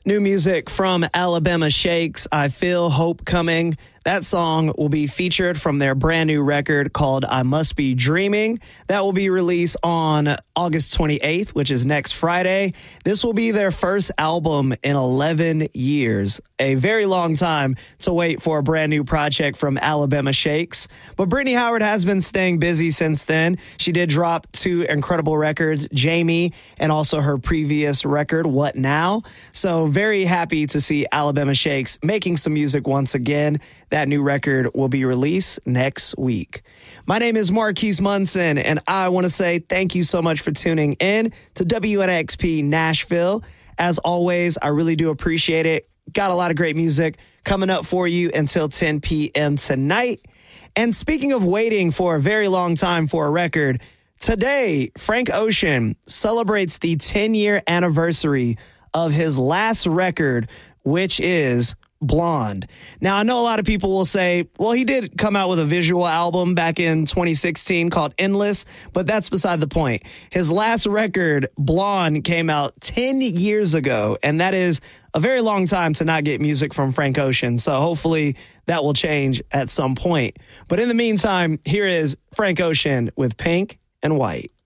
New music from Alabama Shakes, I Feel Hope Coming. That song will be featured from their brand new record called I Must Be Dreaming. That will be released on August 28th, which is next Friday. This will be their first album in 11 years. A very long time to wait for a brand new project from Alabama Shakes. But Brittany Howard has been staying busy since then. She did drop 2 incredible records, Jamie, and also her previous record, What Now? So very happy to see Alabama Shakes making some music once again. That new record will be released next week. My name is Marquise Munson, and I want to say thank you so much for tuning in to WNXP Nashville. As always, I really do appreciate it. Got a lot of great music coming up for you until 10 p.m. tonight. And speaking of waiting for a very long time for a record, today, Frank Ocean celebrates the 10-year anniversary of his last record, which is Blonde. Now, I know a lot of people will say, well, he did come out with a visual album back in 2016 called Endless, but that's beside the point. His last record, Blonde, came out 10 years ago, and that is a very long time to not get music from Frank Ocean. So hopefully that will change at some point. But in the meantime, here is Frank Ocean with Pink and White.